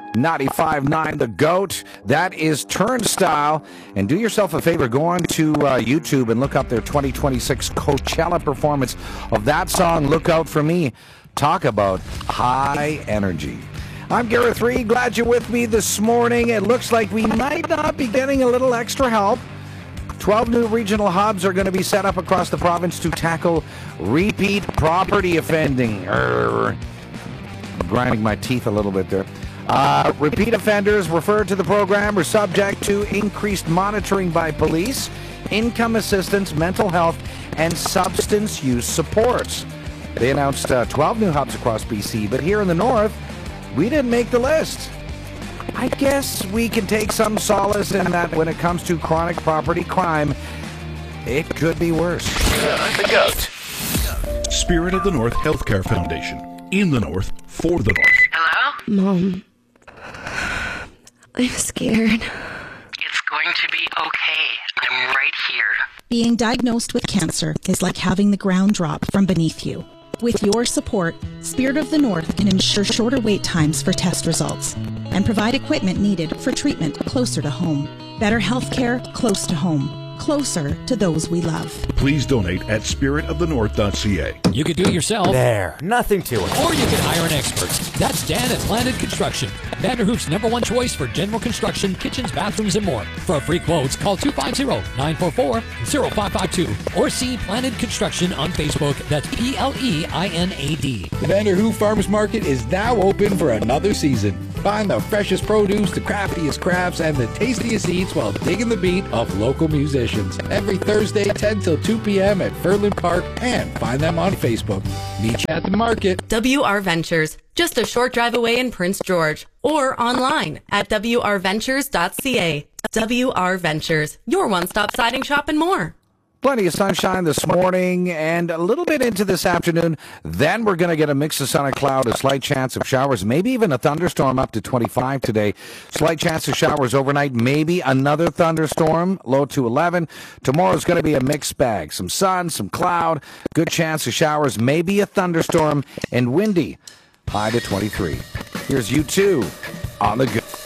95.9 The GOAT. That is Turnstile. And do yourself a favor, go on to YouTube and look up their 2026 Coachella performance of that song, Look Out For Me. Talk about high energy. I'm Gareth Reed. Glad you're with me this morning. It looks like we might not be getting a little extra help. 12 new regional hubs are going to be set up across the province to tackle repeat property offending. Grinding my teeth a little bit there. Repeat offenders referred to the program are subject to increased monitoring by police, income assistance, mental health, and substance use supports. They announced 12 new hubs across BC, but here in the north, we didn't make the list. I guess we can take some solace in that when it comes to chronic property crime, it could be worse. The GOAT. Spirit of the North Healthcare Foundation. In the North, for the North. Hello? Mom, I'm scared. It's going to be okay. I'm right here. Being diagnosed with cancer is like having the ground drop from beneath you. With your support, Spirit of the North can ensure shorter wait times for test results and provide equipment needed for treatment closer to home. Better healthcare close to home, closer to those we love. Please donate at spiritofthenorth.ca. You could do it yourself. There, nothing to it. Or you can hire an expert. That's Dan at Planet Construction, Vanderhoof's #1 choice for general construction, kitchens, bathrooms, and more. For free quotes, call 250-944-0552 or see Planet Construction on Facebook. That's PLEINAD. The Vanderhoof Farmers Market is now open for another season. Find the freshest produce, the craftiest crafts, and the tastiest eats while digging the beat of local musicians. Every Thursday, 10 till 2 p.m. at Furland Park, and find them on Facebook. Meet you at the market. WR Ventures, just a short drive away in Prince George, or online at wrventures.ca. WR Ventures, your one-stop siding shop and more. Plenty of sunshine this morning and a little bit into this afternoon. Then we're going to get a mix of sun and cloud, a slight chance of showers, maybe even a thunderstorm up to 25 today. Slight chance of showers overnight, maybe another thunderstorm, low to 11. Tomorrow's going to be a mixed bag. Some sun, some cloud, good chance of showers, maybe a thunderstorm, and windy, high to 23. Here's U2 on the go.